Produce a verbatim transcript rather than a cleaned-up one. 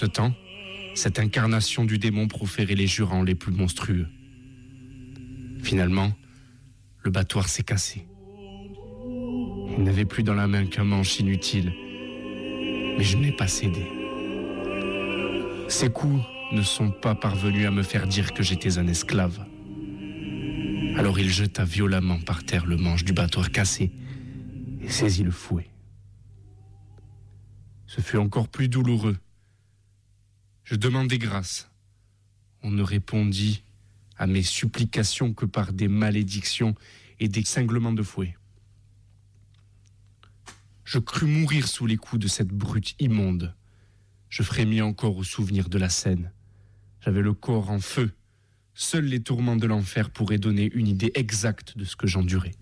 Ce temps, cette incarnation du démon proférait les jurements les plus monstrueux. Finalement, le battoir s'est cassé. Il n'avait plus dans la main qu'un manche inutile, mais je n'ai pas cédé. Ces coups ne sont pas parvenus à me faire dire que j'étais un esclave. Alors il jeta violemment par terre le manche du battoir cassé et saisit le fouet. Ce fut encore plus douloureux. Je demandai grâce. On ne répondit à mes supplications que par des malédictions et des cinglements de fouet. Je crus mourir sous les coups de cette brute immonde. Je frémis encore au souvenir de la scène. J'avais le corps en feu. Seuls les tourments de l'enfer pourraient donner une idée exacte de ce que j'endurais.